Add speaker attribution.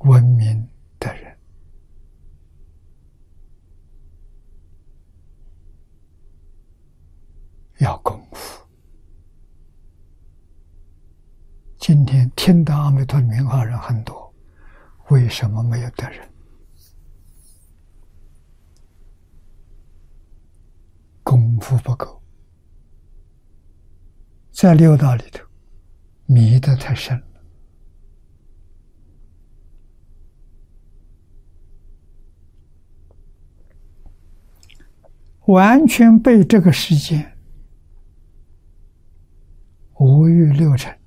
Speaker 1: 文明的人。要功夫。今天听到阿弥陀名号人很多，为什么没有得人？功夫不够，在六道里头迷得太深了，完全被这个世界五欲六尘